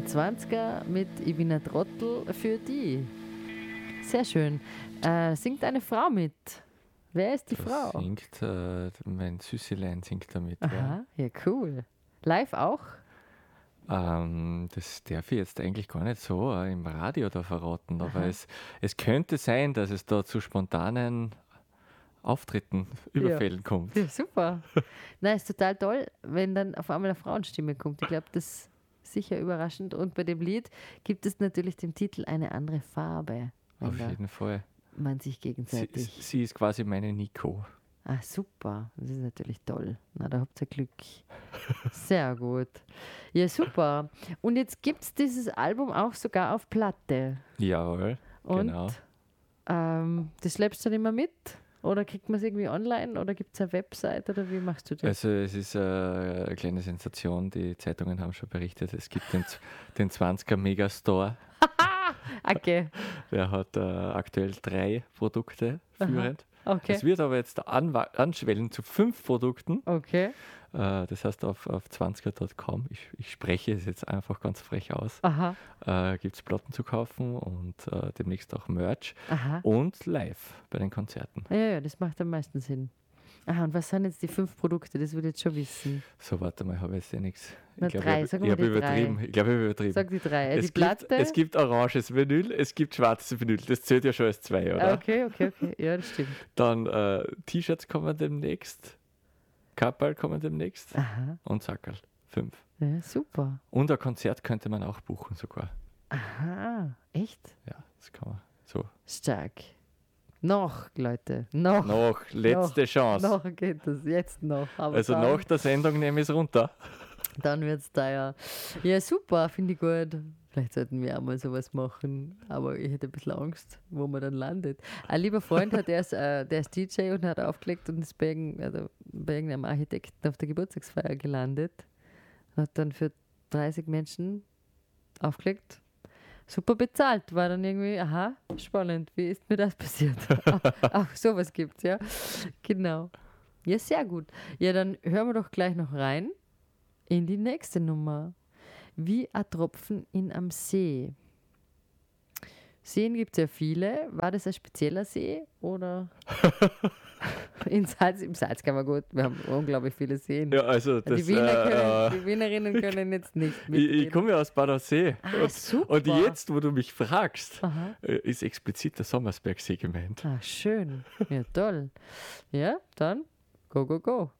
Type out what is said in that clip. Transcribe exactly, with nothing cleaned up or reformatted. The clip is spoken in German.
zwanziger mit Ich bin ein Trottel für die. Sehr schön. Äh, singt eine Frau mit? Wer ist die Das Frau? singt, äh, mein Süßelein singt damit. Aha, ja, cool. Live auch? Ja. Ähm, das darf ich jetzt eigentlich gar nicht so äh, im Radio da verraten, aber es, es könnte sein, dass es da zu spontanen Auftritten, Überfällen kommt. Ja, super. Nein, ist total toll, wenn dann auf einmal eine Frauenstimme kommt. Ich glaube, das ist sicher überraschend. Und bei dem Lied gibt es natürlich dem Titel eine andere Farbe. wenn Auf da jeden Fall. Man sich Sie, gegenseitig. sie ist quasi meine Nico. Ah, super. Das ist natürlich toll. Na, da habt ihr Glück. Sehr gut. Ja, super. Und jetzt gibt es dieses Album auch sogar auf Platte. Jawohl, Und genau. ähm, das schleppst du dann immer mit? Oder kriegt man es irgendwie online? Oder gibt es eine Website? Oder wie machst du das? Also es ist äh, eine kleine Sensation, die Zeitungen haben schon berichtet, es gibt den, den zwanziger Megastore. Okay. Der hat äh, aktuell drei Produkte führend. Okay. Es wird aber jetzt anwa- anschwellen zu fünf Produkten. Okay. Äh, das heißt auf, auf zwanziger Punkt com, ich, ich spreche es jetzt einfach ganz frech aus, Aha. äh, gibt es Platten zu kaufen und äh, demnächst auch Merch Aha. und live bei den Konzerten. Ja, ja, das macht am meisten Sinn. Aha, und was sind jetzt die fünf Produkte? Das will ich jetzt schon wissen. So, warte mal, habe ich jetzt eh nichts. Na, Ich glaube, drei, ich, sag ich mal habe die übertrieben. drei. Ich glaube, ich habe übertrieben. Sag die drei. Es die Platte? gibt, es gibt oranges Vinyl, es gibt schwarzes Vinyl. Das zählt ja schon als zwei, oder? Ah, okay, okay, okay. Ja, das stimmt. Dann äh, T-Shirts kommen demnächst, Kapperl kommen demnächst Aha. und Sackerl. Fünf. Ja, super. Und ein Konzert könnte man auch buchen sogar. Aha. Echt? Ja, das kann man so. Stark. Noch, Leute. Noch. Noch, letzte Chance. Noch geht das. Jetzt noch. Aber Also dann, nach der Sendung nehme ich es runter. Dann wird es teuer. Ja, super. Finde ich gut. Vielleicht sollten wir auch mal sowas machen. Aber ich hätte ein bisschen Angst, wo man dann landet. Ein lieber Freund, hat, der, ist, äh, der ist D J und hat aufgelegt und ist bei, irgend, also bei irgendeinem Architekten auf der Geburtstagsfeier gelandet. Hat dann für dreißig Menschen aufgelegt. Super bezahlt. War dann irgendwie, aha, spannend. Wie ist mir das passiert? Ach, ach, sowas gibt's, ja. Genau. Ja, sehr gut. Ja, dann hören wir doch gleich noch rein in die nächste Nummer. Wie ein Tropfen in am See. Seen gibt es ja viele. War das ein spezieller See oder? In Salz, Im Salzkammer gut. Wir haben unglaublich viele Seen. Ja, also das, die, Wiener äh, können, die Wienerinnen können jetzt nicht ich, mitgehen. ich komme ja aus Badersee. Ah, und, super. und jetzt, wo du mich fragst, Aha. äh, ist explizit der Sommersbergsee gemeint. Ah, schön. Ja, toll. Ja, dann go, go, go.